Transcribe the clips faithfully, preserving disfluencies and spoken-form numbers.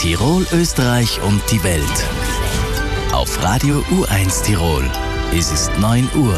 Tirol, Österreich und die Welt. Auf Radio U eins Tirol. Es ist neun Uhr.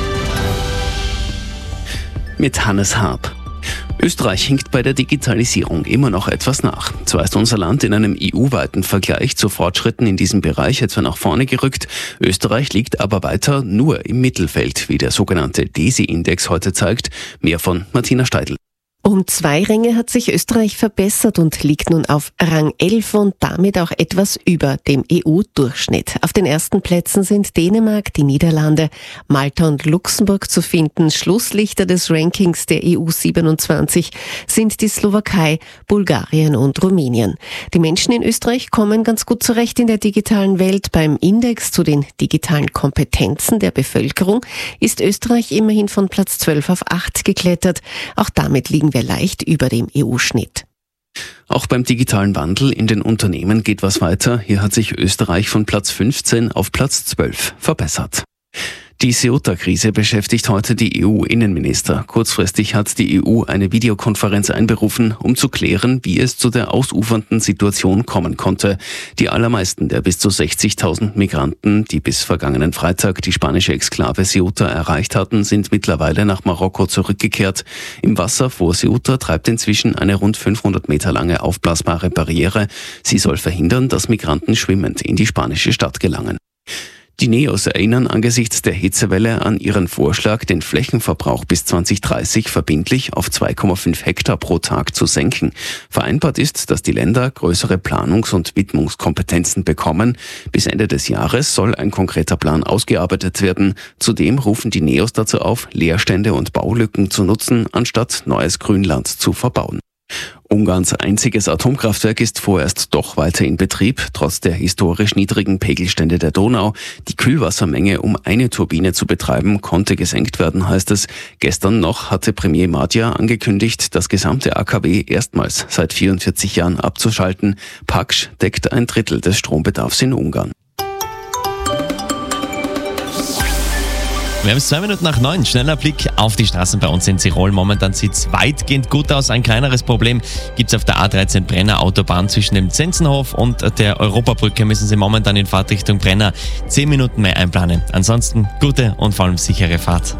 Mit Hannes Harp. Österreich hinkt bei der Digitalisierung immer noch etwas nach. Zwar ist unser Land in einem E U-weiten Vergleich zu Fortschritten in diesem Bereich etwa nach vorne gerückt. Österreich liegt aber weiter nur im Mittelfeld, wie der sogenannte DESI-Index heute zeigt. Mehr von Martina Steidl. Um zwei Ränge hat sich Österreich verbessert und liegt nun auf Rang elf und damit auch etwas über dem E U-Durchschnitt. Auf den ersten Plätzen sind Dänemark, die Niederlande, Malta und Luxemburg zu finden. Schlusslichter des Rankings der E U siebenundzwanzig sind die Slowakei, Bulgarien und Rumänien. Die Menschen in Österreich kommen ganz gut zurecht in der digitalen Welt. Beim Index zu den digitalen Kompetenzen der Bevölkerung ist Österreich immerhin von Platz zwölf auf acht geklettert. Auch damit liegen wir leicht über dem E U-Schnitt. Auch beim digitalen Wandel in den Unternehmen geht was weiter. Hier hat sich Österreich von Platz fünfzehn auf Platz zwölf verbessert. Die Ceuta-Krise beschäftigt heute die E U-Innenminister. Kurzfristig hat die E U eine Videokonferenz einberufen, um zu klären, wie es zu der ausufernden Situation kommen konnte. Die allermeisten der bis zu sechzigtausend Migranten, die bis vergangenen Freitag die spanische Exklave Ceuta erreicht hatten, sind mittlerweile nach Marokko zurückgekehrt. Im Wasser vor Ceuta treibt inzwischen eine rund fünfhundert Meter lange aufblasbare Barriere. Sie soll verhindern, dass Migranten schwimmend in die spanische Stadt gelangen. Die Neos erinnern angesichts der Hitzewelle an ihren Vorschlag, den Flächenverbrauch bis zwanzig dreißig verbindlich auf zwei Komma fünf Hektar pro Tag zu senken. Vereinbart ist, dass die Länder größere Planungs- und Widmungskompetenzen bekommen. Bis Ende des Jahres soll ein konkreter Plan ausgearbeitet werden. Zudem rufen die Neos dazu auf, Leerstände und Baulücken zu nutzen, anstatt neues Grünland zu verbauen. Ungarns einziges Atomkraftwerk ist vorerst doch weiter in Betrieb, trotz der historisch niedrigen Pegelstände der Donau. Die Kühlwassermenge, um eine Turbine zu betreiben, konnte gesenkt werden, heißt es. Gestern noch hatte Premier Magyar angekündigt, das gesamte A K W erstmals seit vierundvierzig Jahren abzuschalten. Paks deckt ein Drittel des Strombedarfs in Ungarn. Wir haben es zwei Minuten nach neun. Schneller Blick auf die Straßen bei uns in Tirol. Momentan sieht es weitgehend gut aus. Ein kleineres Problem gibt es auf der A dreizehn Brenner Autobahn zwischen dem Zenzenhof und der Europabrücke. Müssen Sie momentan in Fahrtrichtung Brenner zehn Minuten mehr einplanen. Ansonsten gute und vor allem sichere Fahrt.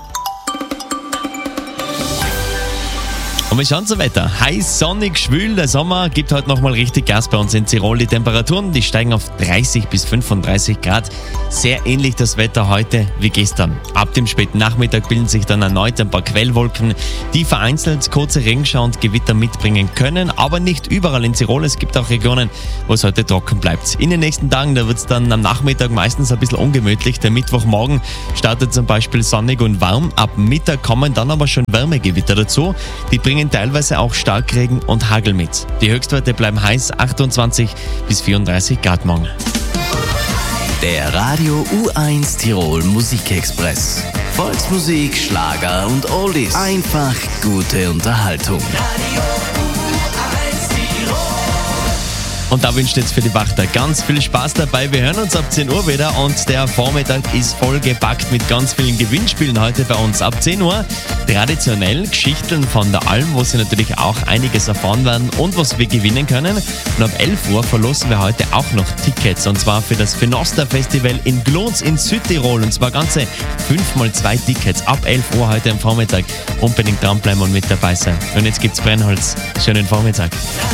Und wir schauen zum Wetter. Heiß, sonnig, schwül. Der Sommer gibt heute nochmal richtig Gas bei uns in Tirol. Die Temperaturen, die steigen auf dreißig bis fünfunddreißig Grad. Sehr ähnlich das Wetter heute wie gestern. Ab dem späten Nachmittag bilden sich dann erneut ein paar Quellwolken, die vereinzelt kurze Regenschauer und Gewitter mitbringen können, aber nicht überall in Tirol. Es gibt auch Regionen, wo es heute trocken bleibt. In den nächsten Tagen, da wird es dann am Nachmittag meistens ein bisschen ungemütlich. Der Mittwochmorgen startet zum Beispiel sonnig und warm. Ab Mittag kommen dann aber schon Wärmegewitter dazu. Die bringen teilweise auch Starkregen und Hagel mit. Die Höchstwerte bleiben heiß, achtundzwanzig bis vierunddreißig Grad morgen. Der Radio U eins Tirol Musikexpress. Volksmusik, Schlager und Oldies. Einfach gute Unterhaltung. Radio U eins Tirol. Und da wünscht jetzt für die Wachter ganz viel Spaß dabei. Wir hören uns ab zehn Uhr wieder und der Vormittag ist vollgepackt mit ganz vielen Gewinnspielen heute bei uns. Ab zehn Uhr traditionell Geschichten von der Alm, wo Sie natürlich auch einiges erfahren werden und was wir gewinnen können. Und ab elf Uhr verlosen wir heute auch noch Tickets und zwar für das Fenosta Festival in Glunz in Südtirol und zwar ganze fünf mal zwei Tickets ab elf Uhr heute am Vormittag. Unbedingt dranbleiben und mit dabei sein. Und jetzt gibt's Brennholz. Schönen Vormittag.